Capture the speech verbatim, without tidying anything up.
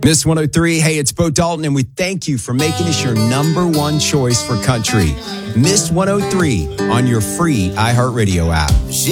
Miss one oh three, hey, it's Bo Dalton, and we thank you for making us your number one choice for country. Miss one oh three on your free iHeartRadio app.